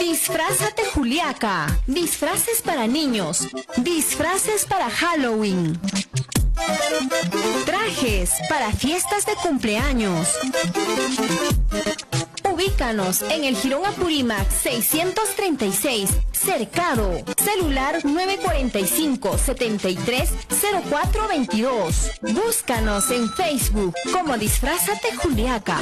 Disfrázate Juliaca. Disfraces para niños. Disfraces para Halloween. Trajes para fiestas de cumpleaños. Ubícanos en el Jirón Apurímac 636, Cercado, celular 945-730422. Búscanos en Facebook como Disfrázate Juliaca.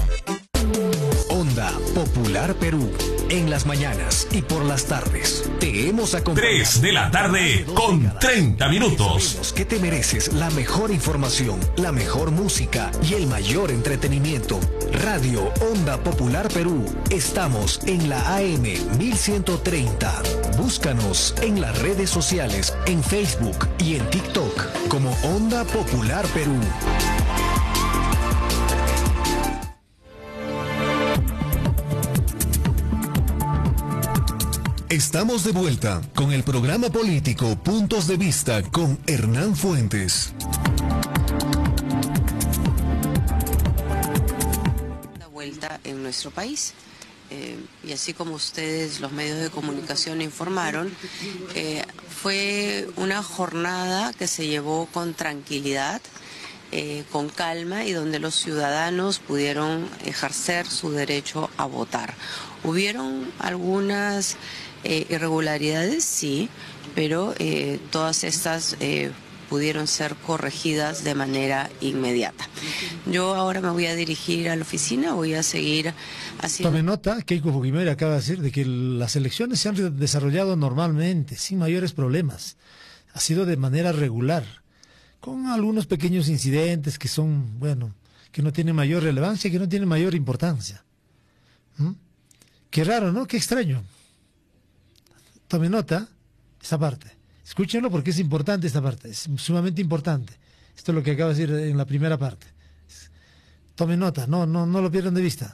Onda Popular Perú, en las mañanas y por las tardes. Te hemos acompañado. 3 de la tarde con 30 minutos. Sabemos que te mereces la mejor información, la mejor música y el mayor entretenimiento. Radio Onda Popular Perú. Estamos en la AM 1130. Búscanos en las redes sociales, en Facebook y en TikTok como Onda Popular Perú. Estamos de vuelta con el programa político Puntos de Vista con Hernán Fuentes. La vuelta en nuestro país. Y así como ustedes, los medios de comunicación, informaron, fue una jornada que se llevó con tranquilidad, con calma, y donde los ciudadanos pudieron ejercer su derecho a votar. Hubieron algunas irregularidades, sí, pero todas estas pudieron ser corregidas de manera inmediata. Yo ahora me voy a dirigir a la oficina, voy a seguir haciendo... Tome nota, Keiko Fujimori acaba de decir de que las elecciones se han desarrollado normalmente, sin mayores problemas. Ha sido de manera regular, con algunos pequeños incidentes que son, bueno, que no tienen mayor relevancia, que no tienen mayor importancia. Qué raro, ¿no? Qué extraño. Tome nota esta parte. Escúchenlo porque es importante esta parte, es sumamente importante. Esto es lo que acabo de decir en la primera parte. Tome nota, no lo pierdan de vista.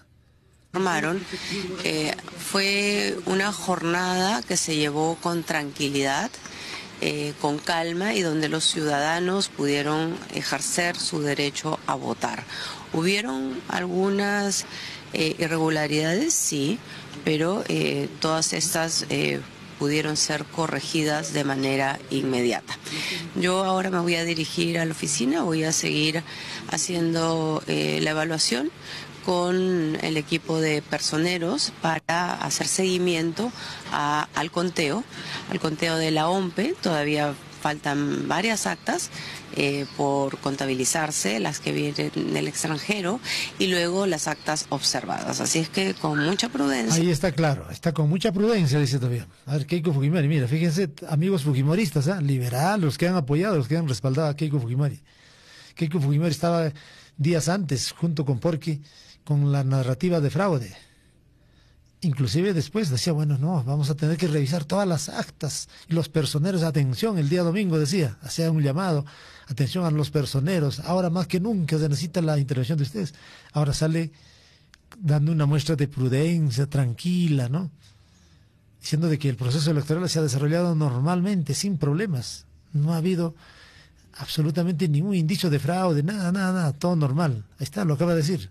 Fue una jornada que se llevó con tranquilidad, con calma, y donde los ciudadanos pudieron ejercer su derecho a votar. Hubieron algunas irregularidades, sí, pero todas estas pudieron ser corregidas de manera inmediata. Yo ahora me voy a dirigir a la oficina, voy a seguir haciendo la evaluación con el equipo de personeros para hacer seguimiento al conteo de la OMPE. Todavía faltan varias actas por contabilizarse, las que vienen del extranjero, y luego las actas observadas. Así es que con mucha prudencia. Ahí está claro, está con mucha prudencia, dice todavía. A ver, Keiko Fujimori, mira, fíjense, amigos fujimoristas, liberal, los que han apoyado, los que han respaldado a Keiko Fujimori. Keiko Fujimori estaba días antes, junto con Porky, con la narrativa de fraude. Inclusive después decía, bueno, no, vamos a tener que revisar todas las actas y los personeros, atención, el día domingo decía, hacía un llamado, atención a los personeros, ahora más que nunca se necesita la intervención de ustedes. Ahora sale dando una muestra de prudencia, tranquila, ¿no? Diciendo de que el proceso electoral se ha desarrollado normalmente, sin problemas. No ha habido absolutamente ningún indicio de fraude, nada, todo normal. Ahí está, lo acaba de decir.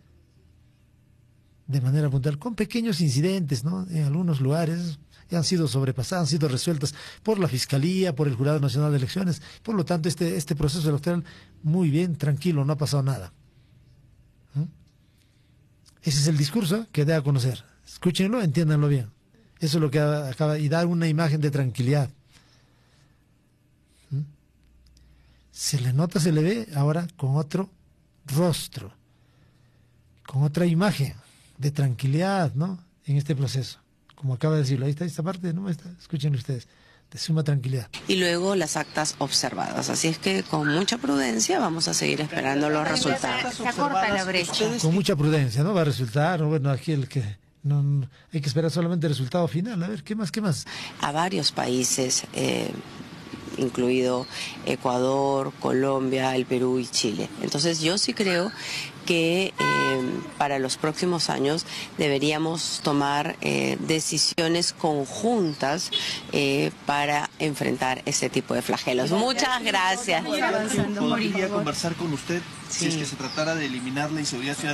De manera puntual, con pequeños incidentes, ¿no? En algunos lugares han sido sobrepasadas, han sido resueltas por la Fiscalía, por el Jurado Nacional de Elecciones. Por lo tanto, este proceso electoral, muy bien, tranquilo, no ha pasado nada. Ese es el discurso que da a conocer. Escúchenlo, entiéndanlo bien. Eso es lo que acaba, y dar una imagen de tranquilidad. Se le nota, se le ve ahora con otro rostro, con otra imagen de tranquilidad, ¿no? En este proceso, como acaba de decirlo. Ahí está esta parte, ¿no? Escuchen ustedes, de suma tranquilidad. Y luego las actas observadas. Así es que con mucha prudencia vamos a seguir esperando los resultados. Se acorta la brecha. Con mucha prudencia, ¿no? Va a resultar, bueno, aquí el que... No, hay que esperar solamente el resultado final. A ver, ¿qué más? A varios países, incluido Ecuador, Colombia, el Perú y Chile. Entonces yo sí creo que para los próximos años deberíamos tomar decisiones conjuntas para enfrentar ese tipo de flagelos. Muchas gracias. ¿Podría conversar con usted Sí. si es que se tratara de eliminar la inseguridad ciudadana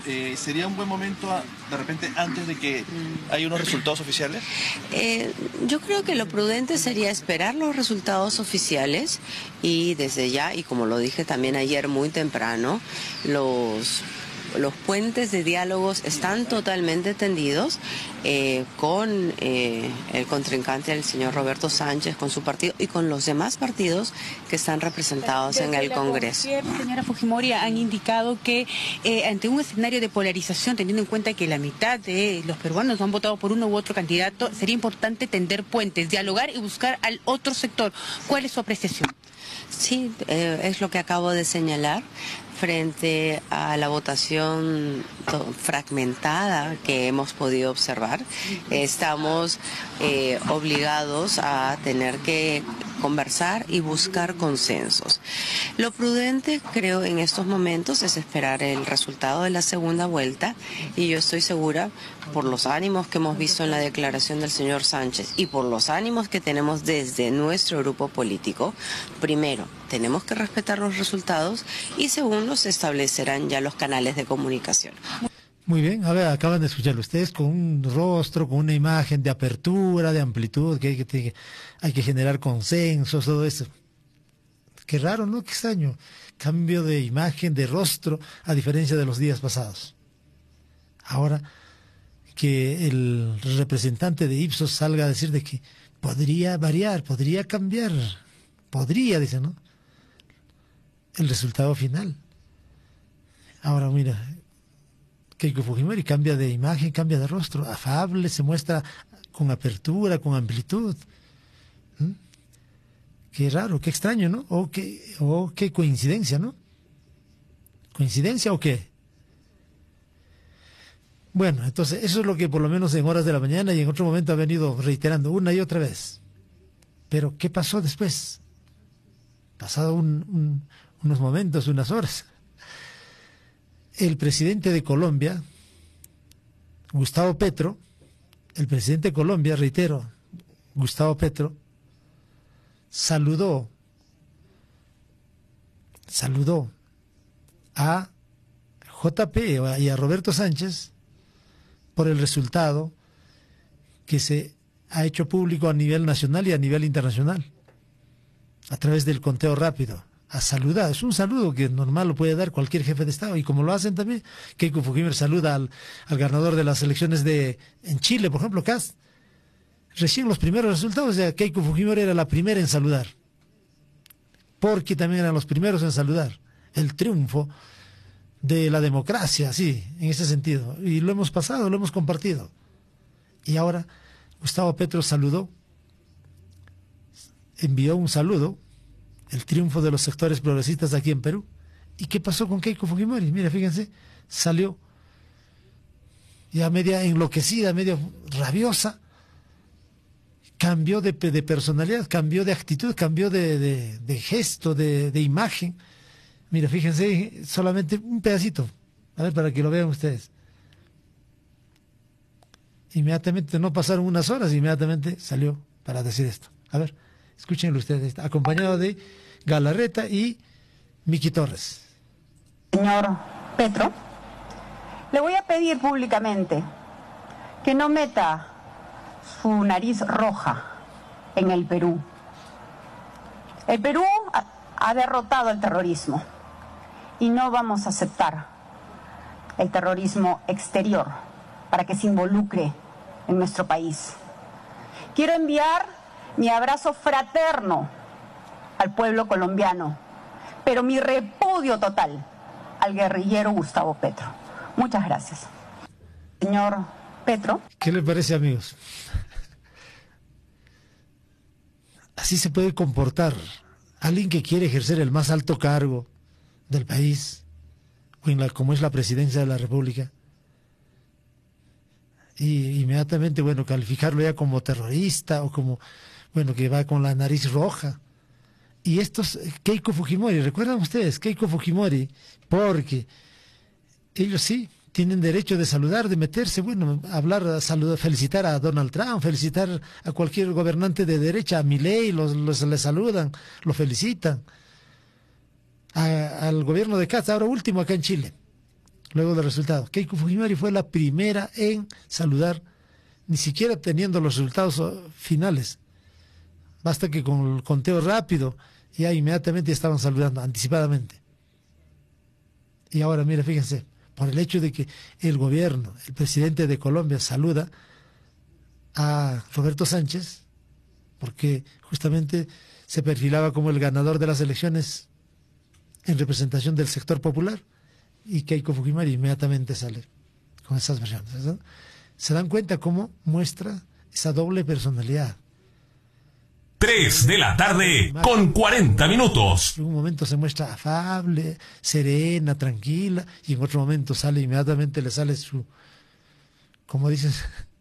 ¿sería un buen momento, de repente, antes de que haya unos resultados oficiales? Yo creo que lo prudente sería esperar los resultados oficiales y desde ya, y como lo dije también ayer muy temprano, los puentes de diálogos están totalmente tendidos con el contrincante, el señor Roberto Sánchez, con su partido y con los demás partidos que están representados en el Congreso. Señora Fujimori, han indicado que ante un escenario de polarización, teniendo en cuenta que la mitad de los peruanos han votado por uno u otro candidato, sería importante tender puentes, dialogar y buscar al otro sector. ¿Cuál es su apreciación? Sí, es lo que acabo de señalar. Frente a la votación fragmentada que hemos podido observar, estamos obligados a tener que conversar y buscar consensos. Lo prudente, creo, en estos momentos es esperar el resultado de la segunda vuelta y yo estoy segura, por los ánimos que hemos visto en la declaración del señor Sánchez y por los ánimos que tenemos desde nuestro grupo político, primero, tenemos que respetar los resultados y segundo, se establecerán ya los canales de comunicación. Muy bien, a ver, acaban de escucharlo ustedes con un rostro, con una imagen de apertura, de amplitud, que hay que generar consensos, todo eso. Qué raro, ¿no? Qué extraño. Cambio de imagen, de rostro, a diferencia de los días pasados. Ahora que el representante de Ipsos salga a decir de que podría variar, podría cambiar, podría, dice, ¿no? El resultado final. Ahora mira, Keiko Fujimori cambia de imagen, cambia de rostro, afable, se muestra con apertura, con amplitud. Qué raro, qué extraño, ¿no? O qué coincidencia, ¿no? ¿Coincidencia o qué? Bueno, entonces eso es lo que por lo menos en horas de la mañana y en otro momento ha venido reiterando una y otra vez. Pero ¿qué pasó después? Pasado unos momentos, unas horas. El presidente de Colombia, Gustavo Petro, el presidente de Colombia, reitero, Gustavo Petro, saludó a JP y a Roberto Sánchez por el resultado que se ha hecho público a nivel nacional y a nivel internacional, a través del conteo rápido. A saludar, es un saludo que normal lo puede dar cualquier jefe de Estado, y como lo hacen también, Keiko Fujimori saluda al ganador de las elecciones en Chile, por ejemplo, Kast. Recién los primeros resultados, ya Keiko Fujimori era la primera en saludar, porque también eran los primeros en saludar el triunfo de la democracia, sí, en ese sentido, y lo hemos pasado, lo hemos compartido. Y ahora Gustavo Petro saludó, envió un saludo, el triunfo de los sectores progresistas aquí en Perú. ¿Y qué pasó con Keiko Fujimori? Mira, fíjense, salió ya media enloquecida, media rabiosa, cambió de personalidad, cambió de actitud, cambió de gesto, de imagen. Mira, fíjense, solamente un pedacito, a ver, para que lo vean ustedes. Inmediatamente, no pasaron unas horas, inmediatamente salió para decir esto. A ver, escúchenlo ustedes, acompañado de Galarreta y Miki Torres. Señor Petro, le voy a pedir públicamente que no meta su nariz roja en el Perú. El Perú ha derrotado el terrorismo y no vamos a aceptar el terrorismo exterior para que se involucre en nuestro país. Quiero enviar mi abrazo fraterno al pueblo colombiano, pero mi repudio total al guerrillero Gustavo Petro. Muchas gracias. Señor Petro. ¿Qué le parece, amigos? Así se puede comportar alguien que quiere ejercer el más alto cargo del país, o como es la presidencia de la República, y inmediatamente, bueno, calificarlo ya como terrorista o como, bueno, que va con la nariz roja. Y estos, Keiko Fujimori, ¿recuerdan ustedes? Keiko Fujimori, porque ellos sí tienen derecho de saludar, de meterse, bueno, hablar, saludar, felicitar a Donald Trump, felicitar a cualquier gobernante de derecha, a Milei, le saludan, lo felicitan. Al gobierno de Kast, ahora último acá en Chile, luego del resultado. Keiko Fujimori fue la primera en saludar, ni siquiera teniendo los resultados finales. Basta que con el conteo rápido, ya inmediatamente estaban saludando, anticipadamente. Y ahora, mira, fíjense, por el hecho de que el gobierno, el presidente de Colombia saluda a Roberto Sánchez, porque justamente se perfilaba como el ganador de las elecciones en representación del sector popular, y Keiko Fujimori inmediatamente sale con esas versiones, ¿no? Se dan cuenta cómo muestra esa doble personalidad. 3 de la tarde con 40 minutos. En un momento se muestra afable, serena, tranquila, y en otro momento sale inmediatamente, le sale su, como dices,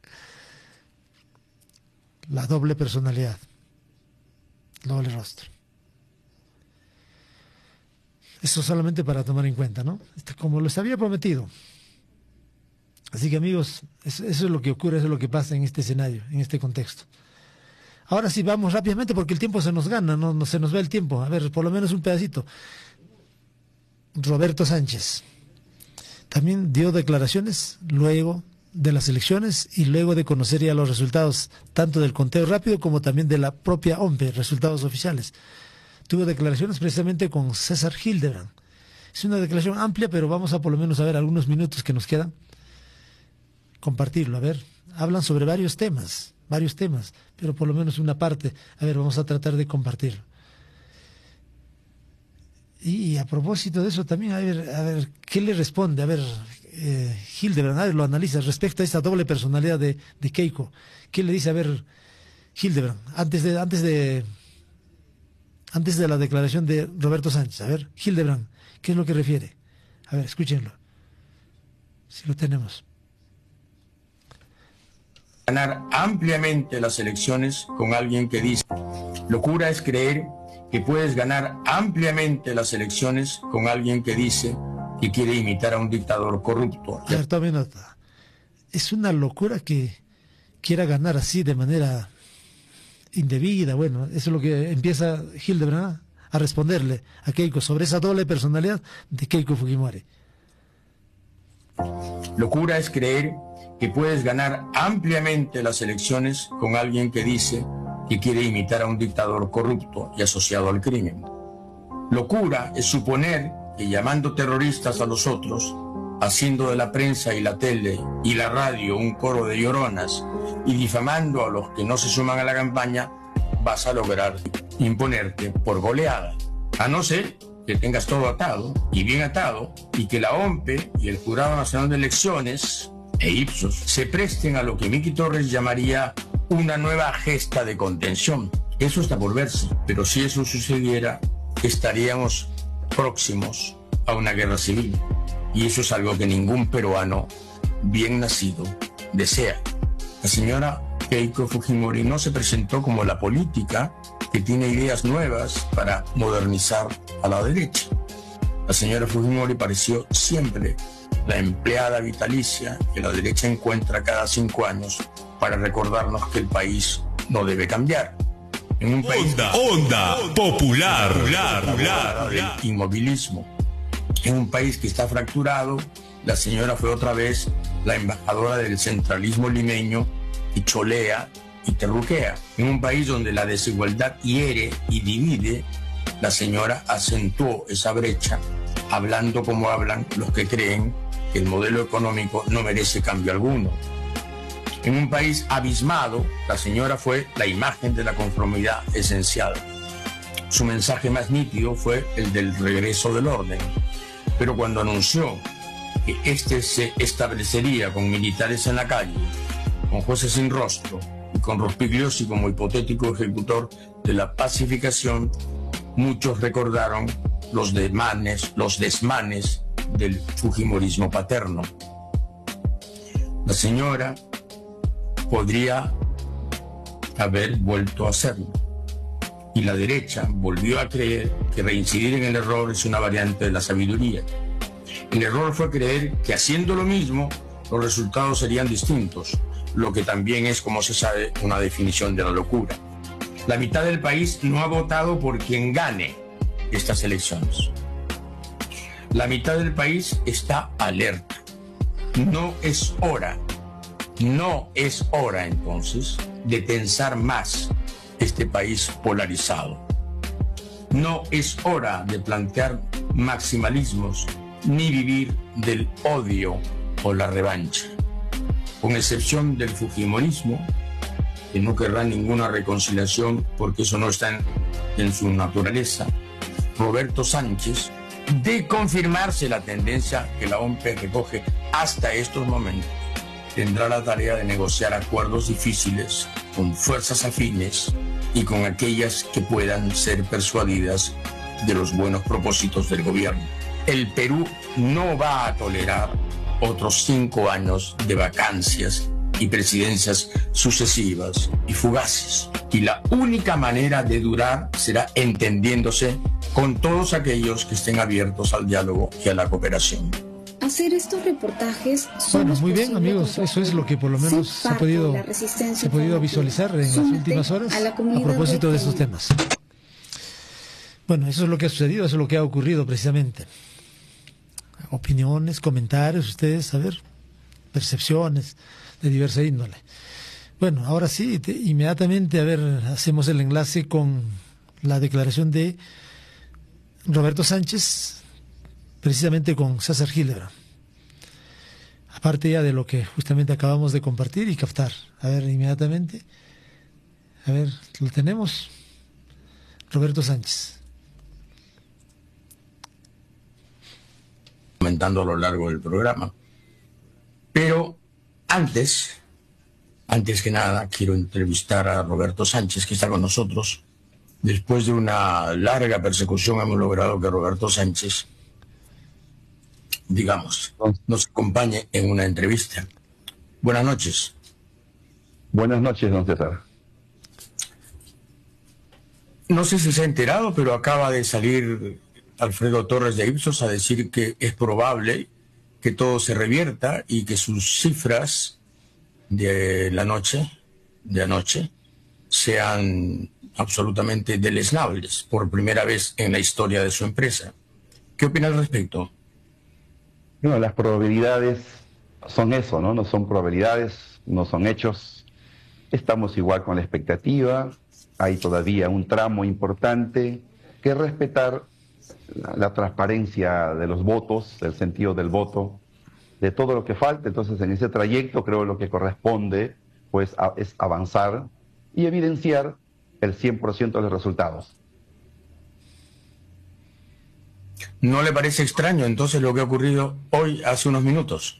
la doble personalidad, doble rostro. Eso solamente para tomar en cuenta, ¿no? Como les había prometido. Así que, amigos, eso es lo que ocurre, eso es lo que pasa en este escenario, en este contexto. Ahora sí, vamos rápidamente porque el tiempo se nos gana, no se nos va el tiempo. A ver, por lo menos un pedacito. Roberto Sánchez también dio declaraciones luego de las elecciones y luego de conocer ya los resultados, tanto del conteo rápido como también de la propia OMPE, resultados oficiales. Tuvo declaraciones precisamente con César Hildebrand. Es una declaración amplia, pero vamos a por lo menos a ver algunos minutos que nos quedan. Compartirlo, a ver. Hablan sobre varios temas, pero por lo menos una parte. A ver, vamos a tratar de compartirlo. Y a propósito de eso también, a ver, ¿qué le responde? A ver, Hildebrand, a ver, lo analiza respecto a esta doble personalidad de Keiko. ¿Qué le dice? A ver, Hildebrand, antes de la declaración de Roberto Sánchez. A ver, Hildebrand, ¿qué es lo que refiere? A ver, escúchenlo. Si lo tenemos. Ganar ampliamente las elecciones con alguien que dice: locura es creer que puedes ganar ampliamente las elecciones con alguien que dice que quiere imitar a un dictador corrupto. A ver, tome nota. Es una locura que quiera ganar así de manera indebida. Bueno, eso es lo que empieza Hildebrand a responderle a Keiko sobre esa doble personalidad de Keiko Fujimori. Locura es creer que puedes ganar ampliamente las elecciones con alguien que dice que quiere imitar a un dictador corrupto y asociado al crimen. Locura es suponer que llamando terroristas a los otros, haciendo de la prensa y la tele y la radio un coro de lloronas y difamando a los que no se suman a la campaña, vas a lograr imponerte por goleada. A no ser que tengas todo atado y bien atado, y que la OMPE y el Jurado Nacional de Elecciones e Ipsos se presten a lo que Miki Torres llamaría una nueva gesta de contención. Eso está por verse, pero si eso sucediera, estaríamos próximos a una guerra civil, y eso es algo que ningún peruano bien nacido desea. La señora Keiko Fujimori no se presentó como la política que tiene ideas nuevas para modernizar a la derecha. La señora Fujimori pareció siempre la empleada vitalicia que la derecha encuentra cada 5 años para recordarnos que el país no debe cambiar. En un país Onda popular, del inmovilismo, en un país que está fracturado, la señora fue otra vez la embajadora del centralismo limeño y cholea y terruquea. En un país donde la desigualdad hiere y divide, la señora acentuó esa brecha, hablando como hablan los que creen que el modelo económico no merece cambio alguno. En un país abismado, la señora fue la imagen de la conformidad esencial. Su mensaje más nítido fue el del regreso del orden. Pero cuando anunció que este se establecería con militares en la calle, con jueces sin rostro y con Rospigliosi como hipotético ejecutor de la pacificación, muchos recordaron los desmanes del fujimorismo paterno. La señora podría haber vuelto a hacerlo, y la derecha volvió a creer que reincidir en el error es una variante de la sabiduría. El error fue creer que haciendo lo mismo los resultados serían distintos, lo que también es, como se sabe, una definición de la locura. La mitad del país no ha votado por quien gane estas elecciones. La mitad del país está alerta. No es hora entonces de tensar más este país polarizado. No es hora de plantear maximalismos ni vivir del odio o la revancha. Con excepción del fujimorismo, que no querrá ninguna reconciliación porque eso no está en su naturaleza, Roberto Sánchez, de confirmarse la tendencia que la OMP recoge hasta estos momentos, tendrá la tarea de negociar acuerdos difíciles con fuerzas afines y con aquellas que puedan ser persuadidas de los buenos propósitos del gobierno. El Perú no va a tolerar otros 5 años de vacancias y presidencias sucesivas y fugaces. Y la única manera de durar será entendiéndose con todos aquellos que estén abiertos al diálogo y a la cooperación. Hacer estos reportajes bueno, muy bien, amigos, eso es lo que por lo menos se ha podido visualizar en las últimas horas a propósito de estos temas. Bueno, eso es lo que ha sucedido, eso es lo que ha ocurrido precisamente. Opiniones, comentarios, ustedes, a ver, percepciones de diversa índole. Bueno, ahora sí, inmediatamente, a ver, hacemos el enlace con la declaración de Roberto Sánchez, precisamente con César Hildebrand. Aparte ya de lo que justamente acabamos de compartir y captar. A ver, inmediatamente. A ver, lo tenemos. Roberto Sánchez. Comentando a lo largo del programa. Pero antes que nada, quiero entrevistar a Roberto Sánchez, que está con nosotros. Después de una larga persecución hemos logrado que Roberto Sánchez, digamos, nos acompañe en una entrevista. Buenas noches. Buenas noches, don César. No sé si se ha enterado, pero acaba de salir Alfredo Torres de Ipsos a decir que es probable que todo se revierta y que sus cifras de anoche, sean absolutamente deleznables por primera vez en la historia de su empresa. ¿Qué opina al respecto? Bueno, las probabilidades son eso, ¿no? No son probabilidades, no son hechos. Estamos igual con la expectativa. Hay todavía un tramo importante que respetar la transparencia de los votos, el sentido del voto, de todo lo que falta. Entonces, en ese trayecto creo lo que corresponde pues es avanzar y evidenciar el 100% de los resultados. ¿No le parece extraño entonces lo que ha ocurrido hoy, hace unos minutos?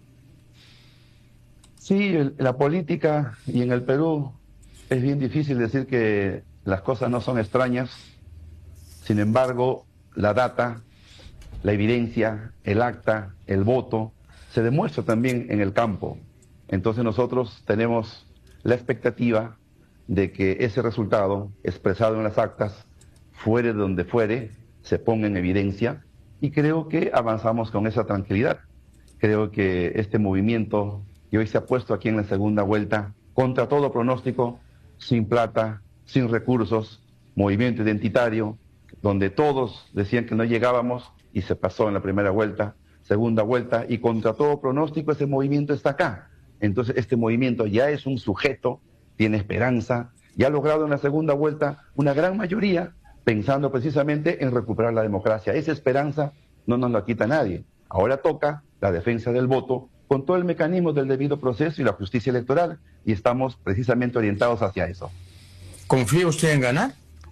Sí, la política y en el Perú es bien difícil decir que las cosas no son extrañas. Sin embargo, la data, la evidencia, el acta, el voto, se demuestra también en el campo. Entonces nosotros tenemos la expectativa de que ese resultado expresado en las actas, fuere de donde fuere, se ponga en evidencia, y creo que avanzamos con esa tranquilidad. Creo que este movimiento que hoy se ha puesto aquí en la segunda vuelta, contra todo pronóstico, sin plata, sin recursos, movimiento identitario, donde todos decían que no llegábamos y se pasó en la primera vuelta, segunda vuelta, y contra todo pronóstico ese movimiento está acá. Entonces este movimiento ya es un sujeto, tiene esperanza, y ha logrado en la segunda vuelta una gran mayoría pensando precisamente en recuperar la democracia. Esa esperanza no nos la quita nadie. Ahora toca la defensa del voto con todo el mecanismo del debido proceso y la justicia electoral, y estamos precisamente orientados hacia eso. ¿Confía usted en ganar?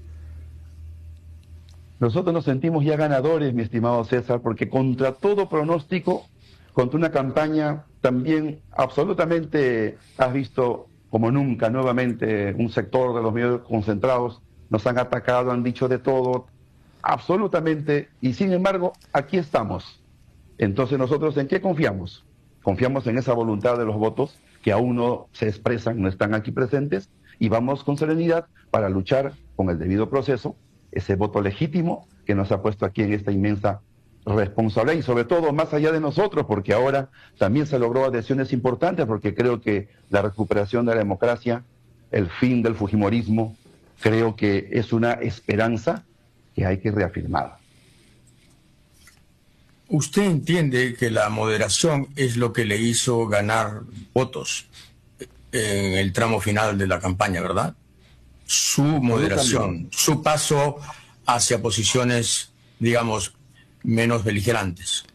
Nosotros nos sentimos ya ganadores, mi estimado César, porque contra todo pronóstico, contra una campaña también absolutamente, has visto como nunca nuevamente un sector de los medios concentrados, nos han atacado, han dicho de todo, absolutamente, y sin embargo, aquí estamos. Entonces nosotros, ¿en qué confiamos? Confiamos en esa voluntad de los votos que aún no se expresan, no están aquí presentes, y vamos con serenidad para luchar con el debido proceso, ese voto legítimo que nos ha puesto aquí en esta inmensa responsabilidad, y sobre todo más allá de nosotros, porque ahora también se logró adhesiones importantes, porque creo que la recuperación de la democracia, el fin del fujimorismo, creo que es una esperanza que hay que reafirmar. Usted entiende que la moderación es lo que le hizo ganar votos en el tramo final de la campaña, ¿verdad? Su moderación, su paso hacia posiciones, digamos, menos beligerantes.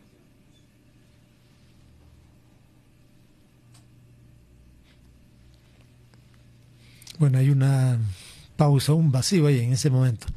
Bueno, hay una pausa, un vacío ahí en ese momento.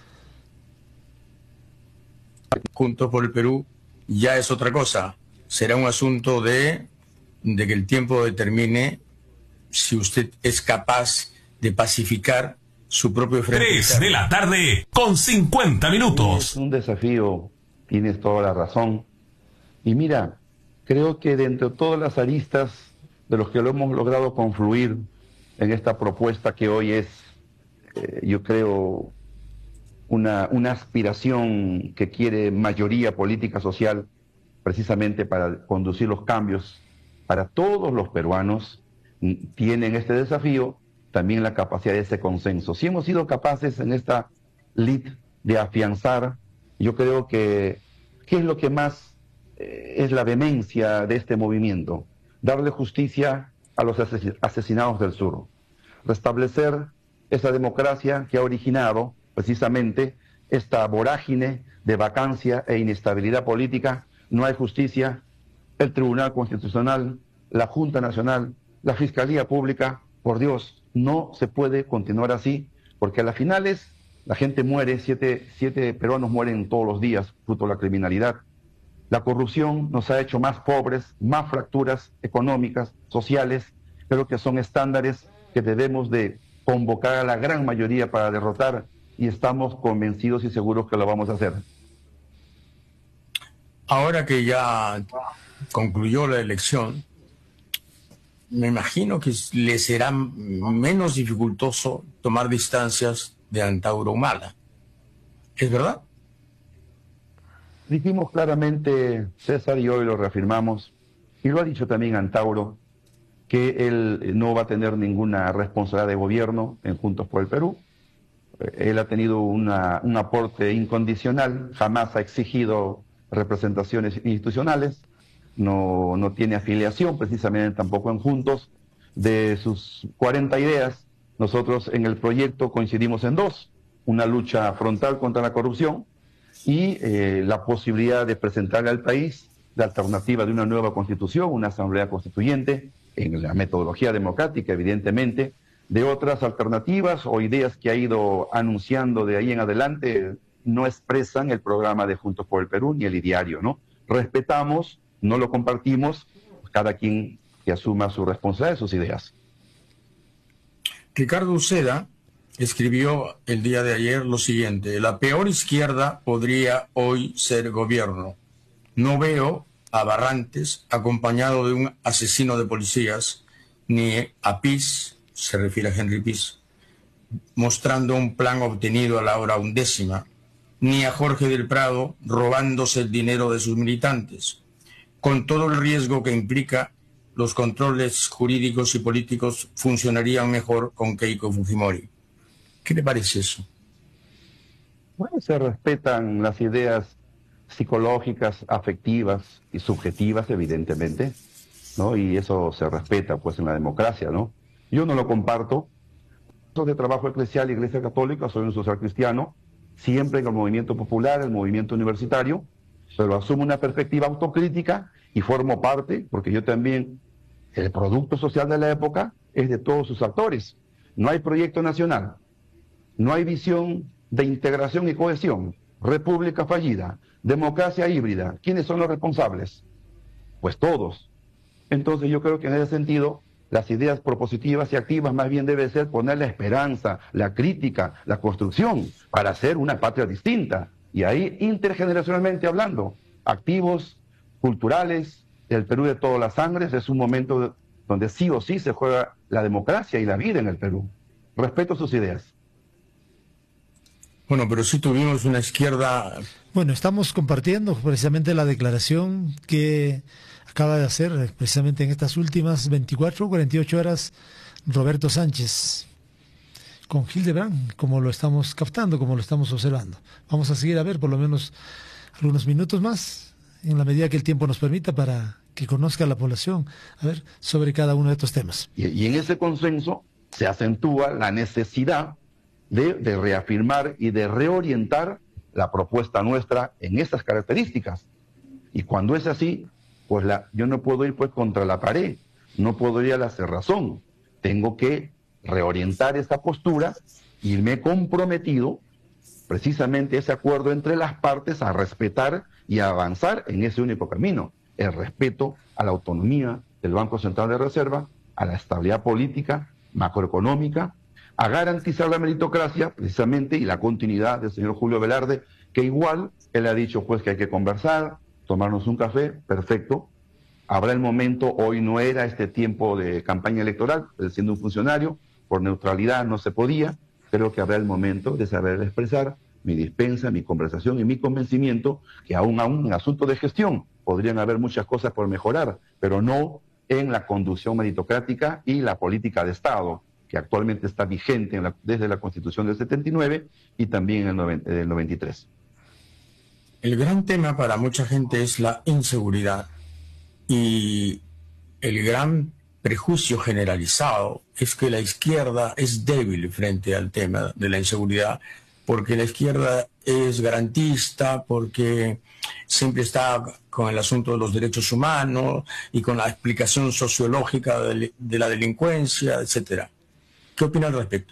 Juntos por el Perú ya es otra cosa. Será un asunto de que el tiempo determine si usted es capaz de pacificar su propio frente. 3 de la tarde con 50 minutos. Es un desafío, tienes toda la razón. Y mira, creo que dentro de todas las aristas de los que lo hemos logrado confluir en esta propuesta que hoy es, yo creo, una aspiración que quiere mayoría política social precisamente para conducir los cambios para todos los peruanos, tienen este desafío, también la capacidad de ese consenso. Si hemos sido capaces en esta lid de afianzar, yo creo que, ¿qué es lo que más es la vehemencia de este movimiento? Darle justicia a los asesinados del sur, restablecer esa democracia que ha originado precisamente esta vorágine de vacancia e inestabilidad política. No hay justicia, el Tribunal Constitucional, la Junta Nacional, la Fiscalía Pública, por Dios, no se puede continuar así, porque a las finales la gente muere, siete peruanos mueren todos los días fruto de la criminalidad. La corrupción nos ha hecho más pobres, más fracturas económicas, sociales. Creo que son estándares que debemos de convocar a la gran mayoría para derrotar, y estamos convencidos y seguros que lo vamos a hacer. Ahora que ya concluyó la elección, me imagino que le será menos dificultoso tomar distancias de Antauro Humala. ¿Es verdad? Dijimos claramente, César y hoy lo reafirmamos, y lo ha dicho también Antauro, que él no va a tener ninguna responsabilidad de gobierno en Juntos por el Perú. Él ha tenido un aporte incondicional, jamás ha exigido representaciones institucionales, no tiene afiliación precisamente tampoco en Juntos. De sus 40 ideas, nosotros en el proyecto coincidimos en 2, una lucha frontal contra la corrupción y la posibilidad de presentarle al país la alternativa de una nueva constitución, una asamblea constituyente, en la metodología democrática, evidentemente, de otras alternativas o ideas que ha ido anunciando de ahí en adelante, no expresan el programa de Juntos por el Perú ni el ideario, ¿no? Respetamos, no lo compartimos, cada quien que asuma su responsabilidad de sus ideas. Ricardo Uceda escribió el día de ayer lo siguiente: la peor izquierda podría hoy ser gobierno. No veo a Barrantes acompañado de un asesino de policías, ni a PiS, se refiere a Henry PiS, mostrando un plan obtenido a la hora 11ª, ni a Jorge del Prado robándose el dinero de sus militantes, con todo el riesgo que implica. Los controles jurídicos y políticos funcionarían mejor con Keiko Fujimori. ¿Qué le parece eso? Bueno, se respetan las ideas psicológicas, afectivas y subjetivas, evidentemente, ¿no? Y eso se respeta, pues, en la democracia, ¿no? Yo no lo comparto. Soy de trabajo eclesial, Iglesia Católica, soy un social cristiano, siempre en el movimiento popular, el movimiento universitario, pero asumo una perspectiva autocrítica y formo parte, porque yo también, el producto social de la época es de todos sus actores. No hay proyecto nacional, no hay visión de integración y cohesión, república fallida, democracia híbrida. ¿Quiénes son los responsables? Pues todos. Entonces yo creo que en ese sentido las ideas propositivas y activas más bien debe ser poner la esperanza, la crítica, la construcción para hacer una patria distinta. Y ahí intergeneracionalmente hablando, activos, culturales, el Perú de todas las sangres, es un momento donde sí o sí se juega la democracia y la vida en el Perú. Respeto sus ideas. Bueno, pero sí tuvimos una izquierda... Bueno, estamos compartiendo precisamente la declaración que acaba de hacer precisamente en estas últimas 24 o 48 horas Roberto Sánchez con Hildebrand, como lo estamos captando, como lo estamos observando. Vamos a seguir a ver por lo menos algunos minutos más en la medida que el tiempo nos permita para que conozca la población, a ver, sobre cada uno de estos temas. Y en ese consenso se acentúa la necesidad de reafirmar y de reorientar la propuesta nuestra en estas características. Y cuando es así, pues yo no puedo ir pues contra la pared, no puedo ir a la cerrazón. Tengo que reorientar esta postura y me he comprometido precisamente ese acuerdo entre las partes a respetar y a avanzar en ese único camino, el respeto a la autonomía del Banco Central de Reserva, a la estabilidad política, macroeconómica, a garantizar la meritocracia precisamente y la continuidad del señor Julio Velarde, que igual él ha dicho pues que hay que conversar, tomarnos un café, perfecto. Habrá el momento, hoy no era este tiempo de campaña electoral, él siendo un funcionario, por neutralidad no se podía, creo que habrá el momento de saber expresar mi dispensa, mi conversación y mi convencimiento que aún en asuntos de gestión podrían haber muchas cosas por mejorar, pero no en la conducción meritocrática y la política de Estado, que actualmente está vigente desde la Constitución del 79 y también en el 93. El gran tema para mucha gente es la inseguridad y el gran prejuicio generalizado es que la izquierda es débil frente al tema de la inseguridad, porque la izquierda es garantista, porque siempre está con el asunto de los derechos humanos y con la explicación sociológica de la delincuencia, etcétera. ¿Qué opina al respecto?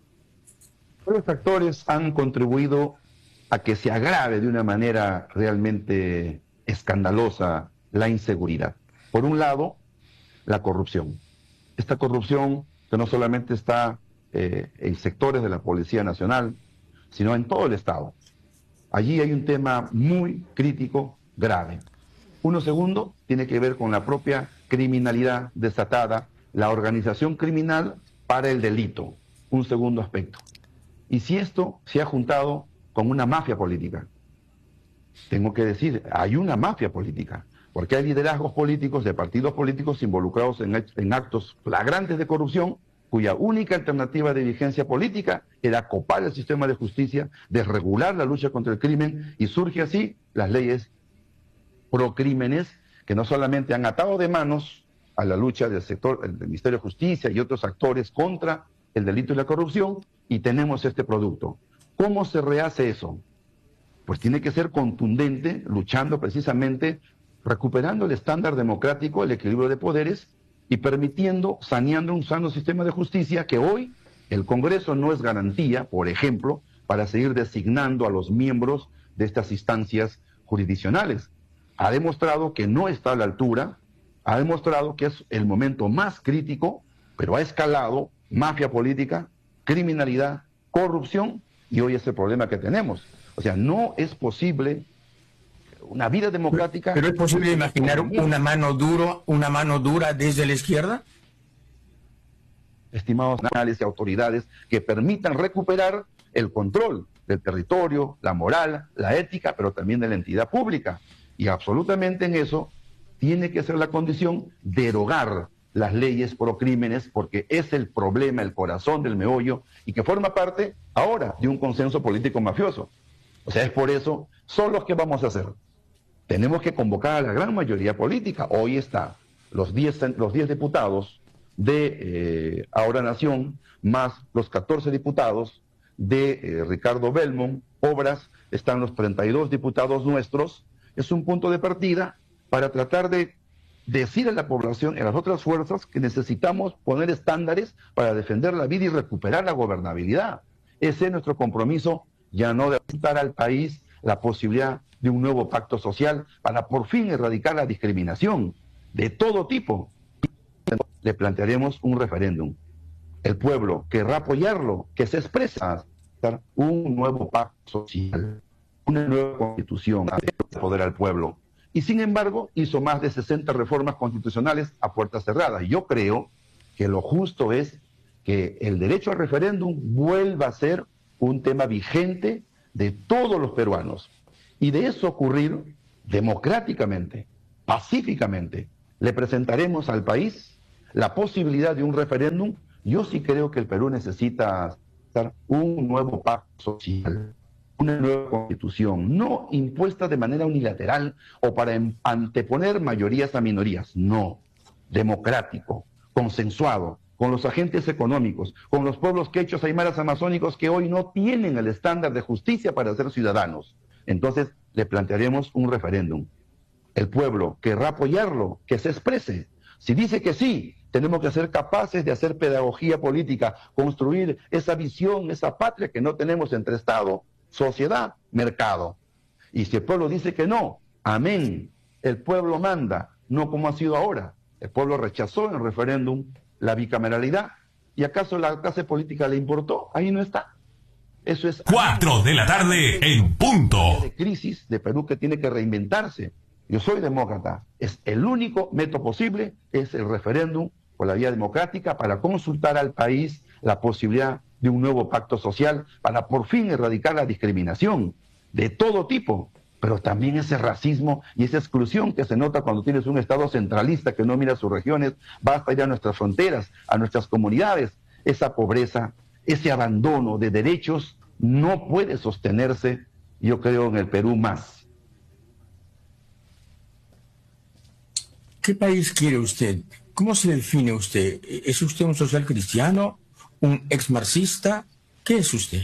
Los factores han contribuido a que se agrave de una manera realmente escandalosa la inseguridad. Por un lado, la corrupción. Esta corrupción que no solamente está en sectores de la Policía Nacional, sino en todo el Estado. Allí hay un tema muy crítico, grave. Uno segundo tiene que ver con la propia criminalidad desatada, la organización criminal para el delito. Un segundo aspecto. Y si esto se ha juntado con una mafia política, tengo que decir, hay una mafia política, porque hay liderazgos políticos de partidos políticos involucrados en actos flagrantes de corrupción, cuya única alternativa de vigencia política era copar el sistema de justicia, desregular la lucha contra el crimen, y surge así las leyes procrímenes que no solamente han atado de manos a la lucha del sector del Ministerio de Justicia y otros actores contra el delito y la corrupción, y tenemos este producto. ¿Cómo se rehace eso? Pues tiene que ser contundente, luchando precisamente, recuperando el estándar democrático, el equilibrio de poderes, y permitiendo, saneando un sano sistema de justicia que hoy el Congreso no es garantía, por ejemplo, para seguir designando a los miembros de estas instancias jurisdiccionales. Ha demostrado que no está a la altura, ha demostrado que es el momento más crítico, pero ha escalado mafia política, criminalidad, corrupción, y hoy es el problema que tenemos. O sea, no es posible una vida democrática. ¿Pero es posible imaginar una mano dura desde la izquierda? Estimados nacionales y autoridades que permitan recuperar el control del territorio, la moral, la ética, pero también de la entidad pública. Y absolutamente en eso tiene que ser la condición derogar las leyes procrímenes, porque es el problema, el corazón del meollo, y que forma parte ahora de un consenso político mafioso. O sea, es por eso, son los que vamos a hacer. Tenemos que convocar a la gran mayoría política. Hoy está los 10 diputados de Ahora Nación, más los 14 diputados de Ricardo Belmont, Obras, están los 32 diputados nuestros. Es un punto de partida para tratar de decir a la población y a las otras fuerzas que necesitamos poner estándares para defender la vida y recuperar la gobernabilidad. Ese es nuestro compromiso, ya no de dar al país la posibilidad de un nuevo pacto social para por fin erradicar la discriminación de todo tipo. Le plantearemos un referéndum. El pueblo querrá apoyarlo, que se expresa un nuevo pacto social, una nueva constitución, poder al pueblo. Y sin embargo, hizo más de 60 reformas constitucionales a puertas cerradas. Yo creo que lo justo es que el derecho al referéndum vuelva a ser un tema vigente de todos los peruanos. Y de eso ocurrir democráticamente, pacíficamente, le presentaremos al país la posibilidad de un referéndum. Yo sí creo que el Perú necesita un nuevo pacto social, una nueva constitución, no impuesta de manera unilateral o para anteponer mayorías a minorías, no, democrático, consensuado, con los agentes económicos, con los pueblos quechos, aymaras, amazónicos que hoy no tienen el estándar de justicia para ser ciudadanos. Entonces le plantearemos un referéndum. El pueblo querrá apoyarlo, que se exprese. Si dice que sí, tenemos que ser capaces de hacer pedagogía política, construir esa visión, esa patria que no tenemos entre Estado, sociedad, mercado. Y si el pueblo dice que no, amén, el pueblo manda, no como ha sido ahora. El pueblo rechazó en el referéndum la bicameralidad. ¿Y acaso la clase política le importó? Ahí no está. Eso es 4 de la tarde en punto. De crisis de Perú que tiene que reinventarse. Yo soy demócrata. Es el único método posible, es el referéndum por la vía democrática para consultar al país la posibilidad de un nuevo pacto social para por fin erradicar la discriminación de todo tipo, pero también ese racismo y esa exclusión que se nota cuando tienes un Estado centralista que no mira sus regiones, va hasta allá a nuestras fronteras, a nuestras comunidades. Esa pobreza, ese abandono de derechos no puede sostenerse, yo creo, en el Perú más. ¿Qué país quiere usted? ¿Cómo se define usted? ¿Es usted un social cristiano? ¿Un ex marxista? ¿Qué es usted?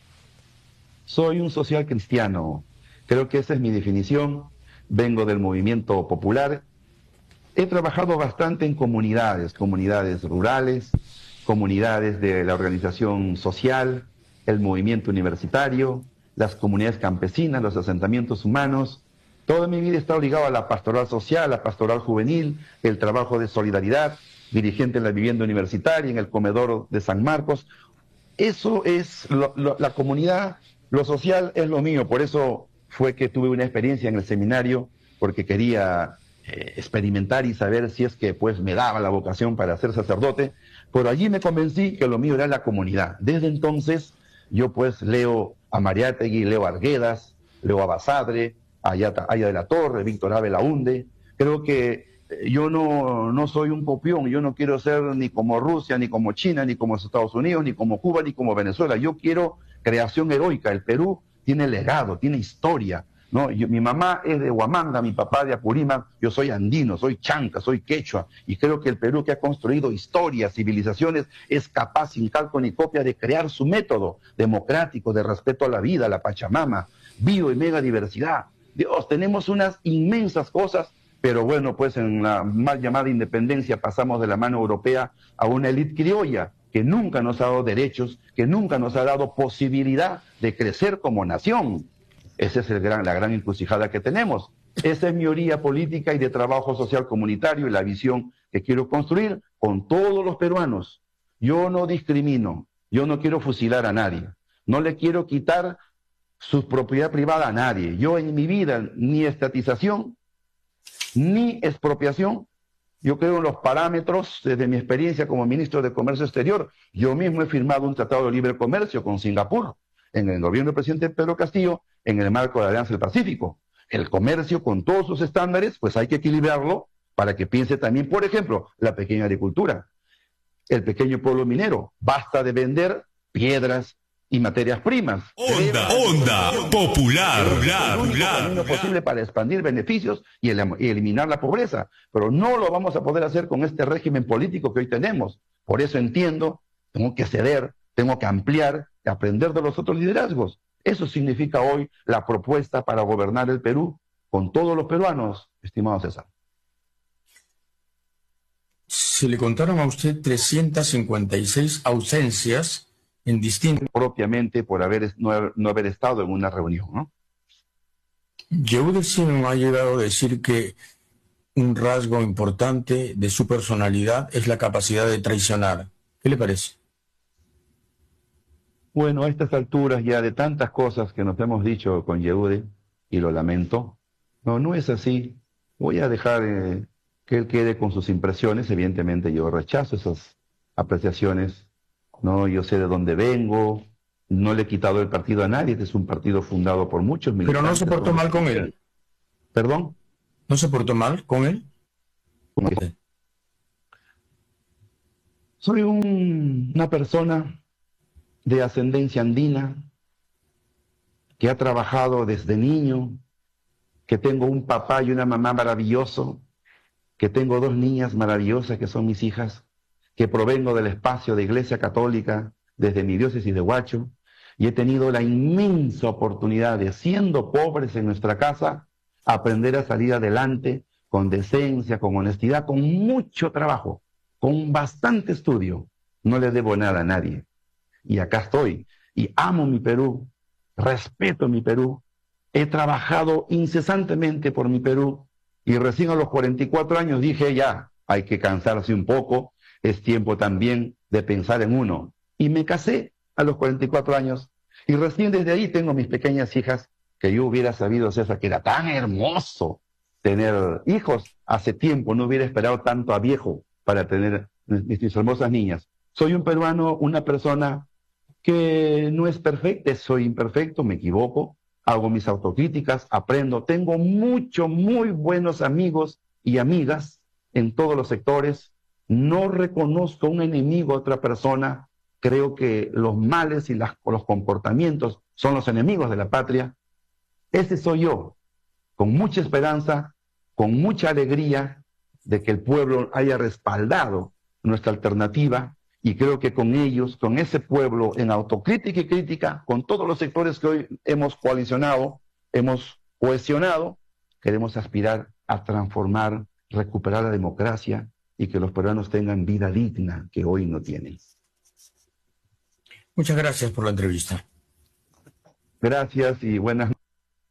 Soy un social cristiano. Creo que esa es mi definición. Vengo del movimiento popular. He trabajado bastante en comunidades rurales, comunidades de la organización social, el movimiento universitario, las comunidades campesinas, los asentamientos humanos. Toda mi vida he estado ligado a la pastoral social, a la pastoral juvenil, el trabajo de solidaridad, dirigente en la vivienda universitaria, en el comedor de San Marcos. Eso es la comunidad, lo social es lo mío. Por eso fue que tuve una experiencia en el seminario, porque quería experimentar y saber si es que pues me daba la vocación para ser sacerdote. Por allí me convencí que lo mío era la comunidad. Desde entonces yo pues leo a Mariátegui, leo a Arguedas, leo a Basadre, a Aya de la Torre, Víctor Abel Aunde. Creo que yo no soy un copión, yo no quiero ser ni como Rusia, ni como China, ni como Estados Unidos, ni como Cuba, ni como Venezuela. Yo quiero creación heroica. El Perú tiene legado, tiene historia, ¿no? Mi mamá es de Huamanga, mi papá de Apurímac, yo soy andino, soy chanca, soy quechua, y creo que el Perú, que ha construido historias, civilizaciones, es capaz, sin calco ni copia, de crear su método democrático, de respeto a la vida, a la Pachamama, bio y mega diversidad. Dios, tenemos unas inmensas cosas, pero bueno, pues en la mal llamada independencia pasamos de la mano europea a una élite criolla que nunca nos ha dado derechos, que nunca nos ha dado posibilidad de crecer como nación. Esa es la gran encrucijada que tenemos. Esa es mi orilla política y de trabajo social comunitario y la visión que quiero construir con todos los peruanos. Yo no discrimino, yo no quiero fusilar a nadie, no le quiero quitar su propiedad privada a nadie. Yo en mi vida ni estatización, ni expropiación. Yo creo en los parámetros, desde mi experiencia como ministro de Comercio Exterior. Yo mismo he firmado un tratado de libre comercio con Singapur, en el gobierno del presidente Pedro Castillo, en el marco de la Alianza del Pacífico. El comercio, con todos sus estándares, pues hay que equilibrarlo para que piense también, por ejemplo, la pequeña agricultura, el pequeño pueblo minero. Basta de vender piedras y materias primas. Onda popular. Es el camino posible para expandir beneficios y eliminar la pobreza. Pero no lo vamos a poder hacer con este régimen político que hoy tenemos. Por eso entiendo, tengo que ceder, tengo que ampliar y aprender de los otros liderazgos. Eso significa hoy la propuesta para gobernar el Perú con todos los peruanos, estimado César. Se le contaron a usted 356 ausencias en distintos, propiamente por no haber estado en una reunión, ¿no? Yehude Simon ha llegado a decir que un rasgo importante de su personalidad es la capacidad de traicionar. ¿Qué le parece? Bueno, a estas alturas ya de tantas cosas que nos hemos dicho con Yehude, y lo lamento, no es así. Voy a dejar que él quede con sus impresiones. Evidentemente yo rechazo esas apreciaciones. No, yo sé de dónde vengo, no le he quitado el partido a nadie, este es un partido fundado por muchos militantes. Pero no se portó mal con él. ¿Perdón? ¿No se portó mal con él? Soy una persona de ascendencia andina que ha trabajado desde niño, que tengo un papá y una mamá maravilloso, que tengo 2 niñas maravillosas que son mis hijas, que provengo del espacio de Iglesia Católica desde mi diócesis de Huacho, y he tenido la inmensa oportunidad de, siendo pobres en nuestra casa, aprender a salir adelante con decencia, con honestidad, con mucho trabajo, con bastante estudio. No le debo nada a nadie. Y acá estoy, y amo mi Perú, respeto mi Perú, he trabajado incesantemente por mi Perú, y recién a los 44 años dije, ya, hay que cansarse un poco, es tiempo también de pensar en uno. Y me casé a los 44 años, y recién desde ahí tengo mis pequeñas hijas, que yo hubiera sabido, César, que era tan hermoso tener hijos. Hace tiempo no hubiera esperado tanto a viejo para tener mis hermosas niñas. Soy un peruano, una persona que no es perfecta, soy imperfecto, me equivoco, hago mis autocríticas, aprendo, tengo muy buenos amigos y amigas en todos los sectores, no reconozco un enemigo a otra persona, creo que los males y los comportamientos son los enemigos de la patria. Ese soy yo, con mucha esperanza, con mucha alegría de que el pueblo haya respaldado nuestra alternativa, y creo que con ellos, con ese pueblo en autocrítica y crítica, con todos los sectores que hoy hemos coalicionado, hemos cohesionado, queremos aspirar a transformar, recuperar la democracia y que los peruanos tengan vida digna que hoy no tienen. Muchas gracias por la entrevista. Gracias y buenas noches.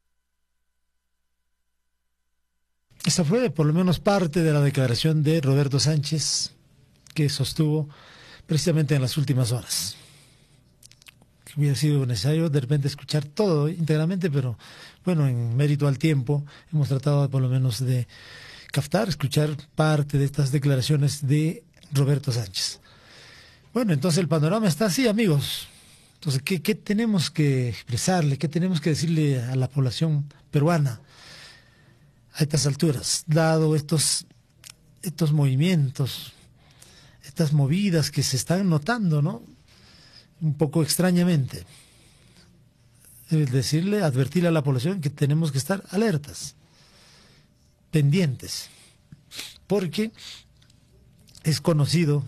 Esta fue por lo menos parte de la declaración de Roberto Sánchez que sostuvo precisamente en las últimas horas. Que hubiera sido necesario de repente escuchar todo íntegramente, pero bueno, en mérito al tiempo hemos tratado por lo menos de captar, escuchar parte de estas declaraciones de Roberto Sánchez. Bueno, entonces el panorama está así, amigos. Entonces, ¿qué tenemos que expresarle? ¿Qué tenemos que decirle a la población peruana a estas alturas, dado estos movimientos, estas movidas que se están notando, ¿no? Un poco extrañamente? Decirle, advertirle a la población que tenemos que estar alertas, pendientes, porque es conocido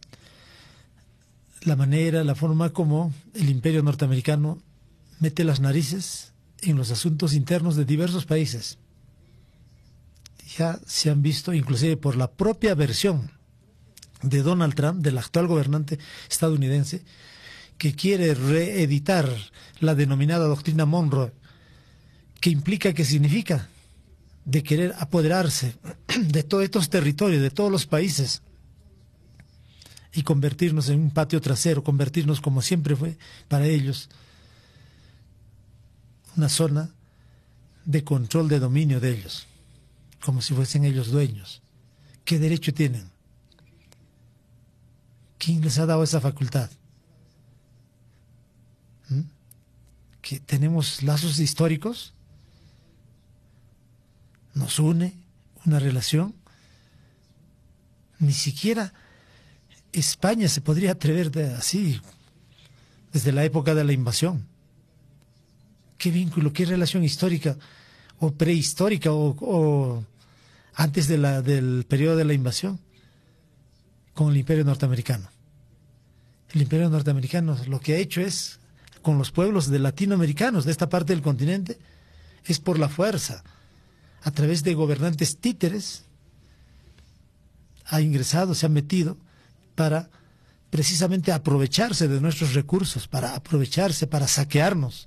la manera, la forma como el imperio norteamericano mete las narices en los asuntos internos de diversos países. Ya se han visto, inclusive por la propia versión de Donald Trump, del actual gobernante estadounidense, que quiere reeditar la denominada doctrina Monroe, que implica, que significa, de querer apoderarse de todos estos territorios, de todos los países, y convertirnos en un patio trasero, convertirnos, como siempre fue para ellos, una zona de control, de dominio de ellos, como si fuesen ellos dueños. ¿Qué derecho tienen? ¿Quién les ha dado esa facultad? ¿Que tenemos lazos históricos? ¿Nos une una relación? Ni siquiera España se podría atrever así, desde la época de la invasión. ¿Qué vínculo, qué relación histórica o prehistórica o antes del periodo de la invasión con el imperio norteamericano? El imperio norteamericano lo que ha hecho es, con los pueblos de latinoamericanos de esta parte del continente, es por la fuerza, a través de gobernantes títeres, ha ingresado, se ha metido para precisamente aprovecharse de nuestros recursos, para aprovecharse, para saquearnos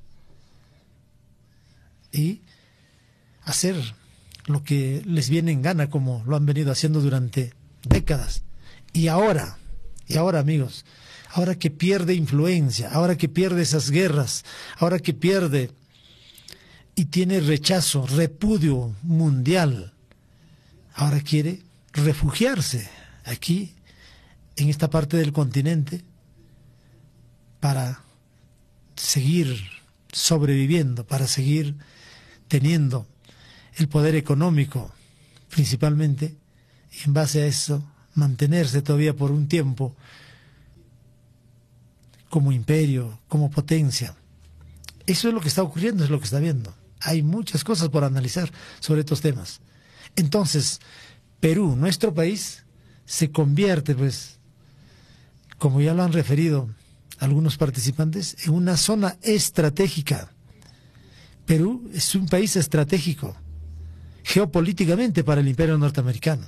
y hacer lo que les viene en gana, como lo han venido haciendo durante décadas. Y ahora, amigos, ahora que pierde influencia, ahora que pierde esas guerras, ahora que pierde y tiene rechazo, repudio mundial, ahora quiere refugiarse aquí, en esta parte del continente, para seguir sobreviviendo, para seguir teniendo el poder económico principalmente, y en base a eso mantenerse todavía por un tiempo como imperio, como potencia Eso es lo que está ocurriendo, es lo que está viendo. Hay muchas cosas por analizar sobre estos temas. Entonces, Perú, nuestro país, se convierte, pues, como ya lo han referido algunos participantes, en una zona estratégica. Perú es un país estratégico, geopolíticamente, para el imperio norteamericano.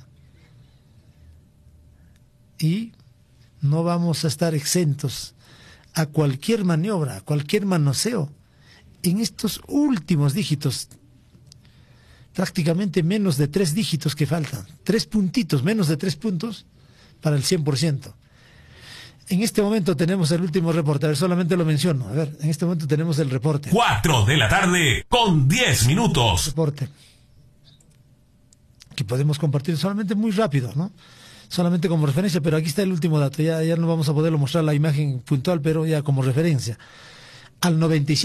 Y no vamos a estar exentos a cualquier maniobra, a cualquier manoseo en estos últimos dígitos, prácticamente menos de 3 dígitos que faltan, 3 puntitos, menos de 3 puntos para el 100%. En este momento tenemos el último reporte, a ver, solamente lo menciono, a ver, en este momento tenemos el reporte. 4 de la tarde con 10 minutos. Reporte que podemos compartir solamente muy rápido, ¿no? Solamente como referencia, pero aquí está el último dato, ya no vamos a poderlo mostrar la imagen puntual, pero ya como referencia. Al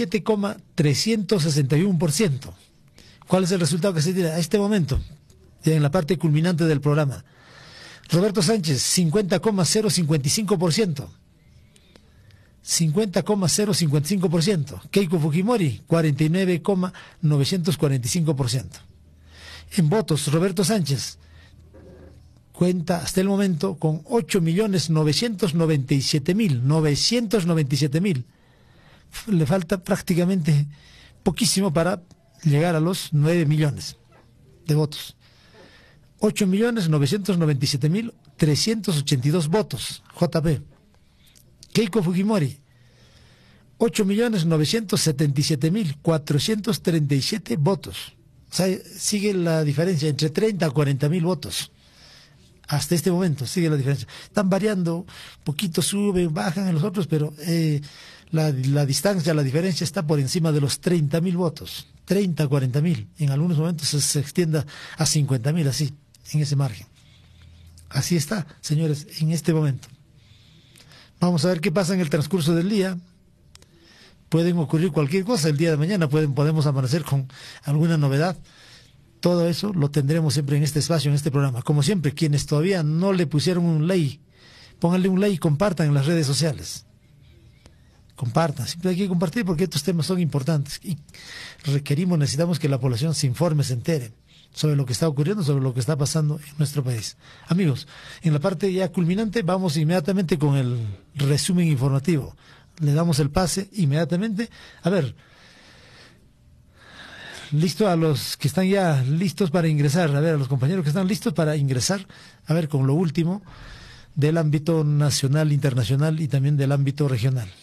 97,361%. ¿Cuál es el resultado que se tiene a este momento? Ya en la parte culminante del programa. Roberto Sánchez, 50,055%. 50,055%. Keiko Fujimori, 49,945%. En votos, Roberto Sánchez cuenta hasta el momento con 8.997.997.000. Le falta prácticamente poquísimo para llegar a los 9 millones de votos. 8.997.382 votos, JP. Keiko Fujimori, 8.977.437 votos. O sea, sigue la diferencia entre 30 a 40.000 votos. Hasta este momento sigue la diferencia. Están variando, poquito suben, bajan en los otros, pero la distancia, la diferencia está por encima de los 30.000 votos. 30 a 40.000. En algunos momentos se extienda a 50.000, así, en ese margen. Así está, señores, en este momento. Vamos a ver qué pasa en el transcurso del día. Pueden ocurrir cualquier cosa el día de mañana, podemos amanecer con alguna novedad. Todo eso lo tendremos siempre en este espacio, en este programa. Como siempre, quienes todavía no le pusieron un like, pónganle un like y compartan en las redes sociales. Compartan, siempre hay que compartir porque estos temas son importantes y necesitamos que la población se informe, se entere sobre lo que está ocurriendo, sobre lo que está pasando en nuestro país. Amigos, en la parte ya culminante vamos inmediatamente con el resumen informativo. Le damos el pase inmediatamente. A ver, listo a los que están ya listos para ingresar, a ver, a los compañeros que están listos para ingresar, a ver, con lo último del ámbito nacional, internacional y también del ámbito regional.